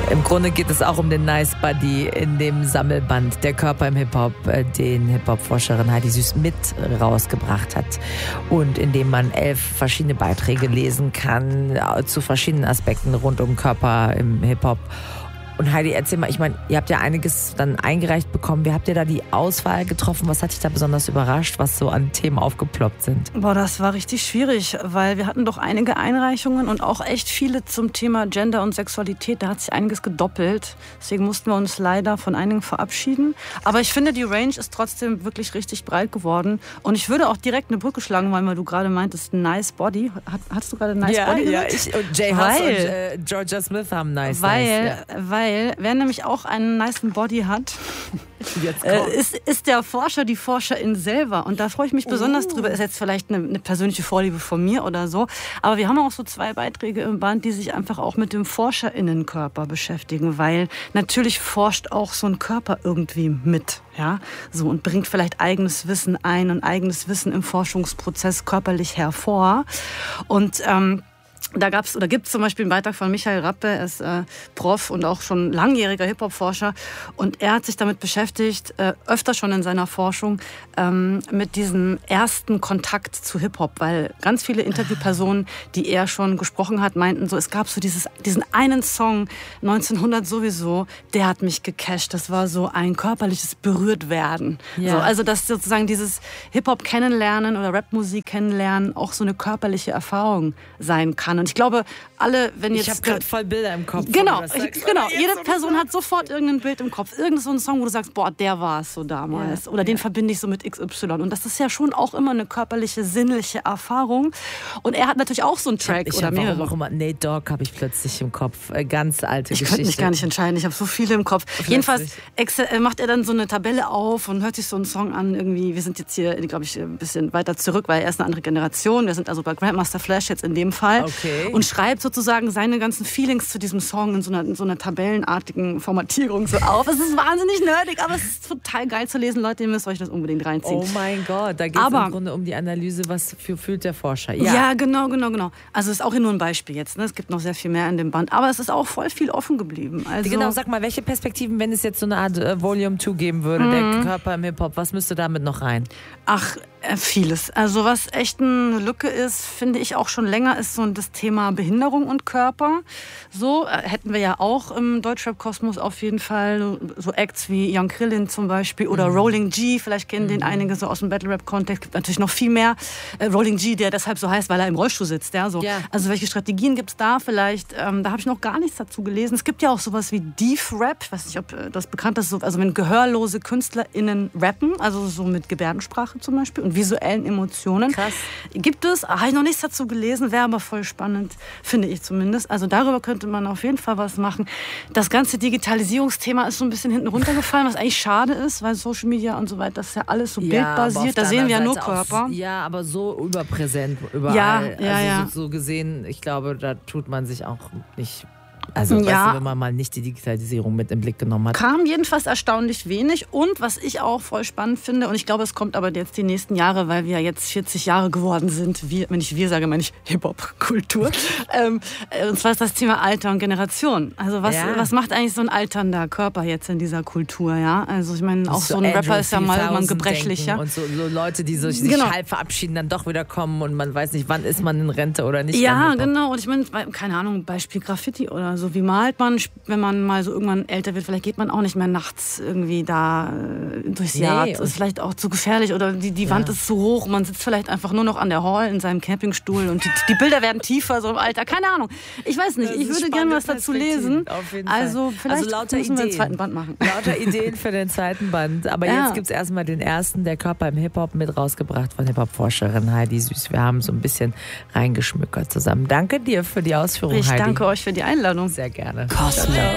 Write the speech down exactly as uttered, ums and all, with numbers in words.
Im Grunde geht es auch um den Nice Buddy in dem Sammelband Der Körper im Hip-Hop, den Hip-Hop-Forscherin Heidi Süß mit rausgebracht hat. Und in dem man elf verschiedene Beiträge lesen kann zu verschiedenen Aspekten rund um Körper im Hip-Hop. Und Heidi, erzähl mal, ich meine, ihr habt ja einiges dann eingereicht bekommen. Wie habt ihr da die Auswahl getroffen? Was hat dich da besonders überrascht, was so an Themen aufgeploppt sind? Boah, das war richtig schwierig, weil wir hatten doch einige Einreichungen und auch echt viele zum Thema Gender und Sexualität. Da hat sich einiges gedoppelt. Deswegen mussten wir uns leider von einigen verabschieden. Aber ich finde, die Range ist trotzdem wirklich richtig breit geworden. Und ich würde auch direkt eine Brücke schlagen, weil du gerade meintest, Nice Body. Hat, hattest du gerade Nice ja, Body ja, gesagt? ich und Jay Huss und äh, Georgia Smith haben Nice Weil, nice, ja. weil wer nämlich auch einen nicen Body hat, äh, ist, ist der Forscher, die Forscherin selber. Und da freue ich mich besonders oh. drüber. Ist jetzt vielleicht eine, eine persönliche Vorliebe von mir oder so. Aber wir haben auch so zwei Beiträge im Band, die sich einfach auch mit dem Forscherinnenkörper beschäftigen. Weil natürlich forscht auch so ein Körper irgendwie mit. Ja, so, und bringt vielleicht eigenes Wissen ein und eigenes Wissen im Forschungsprozess körperlich hervor. Und ähm, Da gab's oder gibt es zum Beispiel einen Beitrag von Michael Rappe, er ist äh, Prof und auch schon langjähriger Hip-Hop-Forscher. Und er hat sich damit beschäftigt, äh, öfter schon in seiner Forschung, ähm, mit diesem ersten Kontakt zu Hip-Hop. Weil ganz viele Interviewpersonen, die er schon gesprochen hat, meinten so, es gab so dieses, diesen einen Song, neunzehnhundert sowieso, der hat mich gecasht. Das war so ein körperliches Berührtwerden. Ja. So, also dass sozusagen dieses Hip-Hop kennenlernen oder Rap-Musik kennenlernen auch so eine körperliche Erfahrung sein kann. Und ich glaube, alle, wenn jetzt... Ich habe gerade voll Bilder im Kopf. Genau, ich, genau. Jede Person hat sofort irgendein Bild im Kopf. Irgend so ein Song, wo du sagst, boah, der war es so damals. Ja. Oder den ja. verbinde ich so mit X Y. Und das ist ja schon auch immer eine körperliche, sinnliche Erfahrung. Und er hat natürlich auch so einen Track ich oder hab, mehrere. Warum immer Nate Dogg habe ich plötzlich im Kopf. Ganz alte ich Geschichte. Ich könnte mich gar nicht entscheiden. Ich habe so viele im Kopf. Plötzlich. Jedenfalls macht er dann so eine Tabelle auf und hört sich so einen Song an. Irgendwie, wir sind jetzt hier, glaube ich, ein bisschen weiter zurück, weil er ist eine andere Generation. Wir sind also bei Grandmaster Flash jetzt in dem Fall. Okay. Und schreibt sozusagen seine ganzen Feelings zu diesem Song in so einer, in so einer tabellenartigen Formatierung so auf. Es ist wahnsinnig nerdig, aber es ist total geil zu lesen. Leute, ihr müsst euch das unbedingt reinziehen. Oh mein Gott, da geht es im Grunde um die Analyse, was für fühlt der Forscher. Ja. ja, genau, genau, genau. Also es ist auch nur ein Beispiel jetzt. Ne? Es gibt noch sehr viel mehr in dem Band. Aber es ist auch voll viel offen geblieben. Also genau, sag mal, welche Perspektiven, wenn es jetzt so eine Art äh, Volume zwei geben würde, mhm. der Körper im Hip-Hop, was müsste damit noch rein? Ach, äh, vieles. Also was echt eine Lücke ist, finde ich auch schon länger, ist so das Thema Behinderung und Körper. So äh, hätten wir ja auch im Deutschrap-Kosmos auf jeden Fall so Acts wie Young Krillin zum Beispiel oder mhm. Rolling G, vielleicht kennen mhm. den einige so aus dem Battle-Rap-Kontext. Gibt natürlich noch viel mehr. Äh, Rolling G, der deshalb so heißt, weil er im Rollstuhl sitzt. Ja, so. Ja. Also welche Strategien gibt es da vielleicht? Ähm, da habe ich noch gar nichts dazu gelesen. Es gibt ja auch sowas wie Deaf-Rap. Ich weiß nicht, ob äh, das bekannt ist. So, also wenn gehörlose KünstlerInnen rappen, also so mit Gebärdensprache zum Beispiel und visuellen Emotionen. Krass. Gibt es, habe ich noch nichts dazu gelesen, wäre aber voll spannend, finde ich zumindest. Also darüber könnte man auf jeden Fall was machen. Das ganze Digitalisierungsthema ist so ein bisschen hinten runtergefallen, was eigentlich schade ist, weil Social Media und so weiter, das ist ja alles so ja, bildbasiert. Da sehen wir ja nur Körper. Auch, ja, aber so überpräsent überall. Ja, ja, also ja. So, so gesehen, ich glaube, da tut man sich auch nicht... Also, ja. weißt du, wenn man mal nicht die Digitalisierung mit im Blick genommen hat. Kam jedenfalls erstaunlich wenig. Und was ich auch voll spannend finde, und ich glaube, es kommt aber jetzt die nächsten Jahre, weil wir ja jetzt vierzig Jahre geworden sind. Wir, wenn ich wir sage, meine ich Hip-Hop-Kultur. ähm, und zwar ist das Thema Alter und Generation. Also was, ja. was macht eigentlich so ein alternder Körper jetzt in dieser Kultur? Ja? Also ich meine, auch so, so ein Andrew Rapper ist ja mal irgendwann gebrechlicher. Und so, so Leute, die so, sich genau. halb verabschieden, dann doch wieder kommen und man weiß nicht, wann ist man in Rente oder nicht. Ja, genau. Und ich meine, keine Ahnung, Beispiel Graffiti oder so. So wie malt man, wenn man mal so irgendwann älter wird, vielleicht geht man auch nicht mehr nachts irgendwie da äh, durchs nee, Jahr. Das ist vielleicht auch zu gefährlich oder die, die ja. Wand ist zu hoch. Man sitzt vielleicht einfach nur noch an der Hall in seinem Campingstuhl und die, die Bilder werden tiefer so im Alter. Keine Ahnung. Ich weiß nicht. Das ich würde gerne was dazu lesen. Also vielleicht also lauter müssen wir einen zweiten Band machen. Lauter Ideen für den zweiten Band. Aber ja. jetzt gibt es erstmal den ersten, der Körper im Hip-Hop, mit rausgebracht von Hip-Hop-Forscherin Heidi Süß. Wir haben so ein bisschen reingeschmückert zusammen. Danke dir für die Ausführung, ich Heidi. Ich danke euch für die Einladung. Sehr gerne. Cosmic.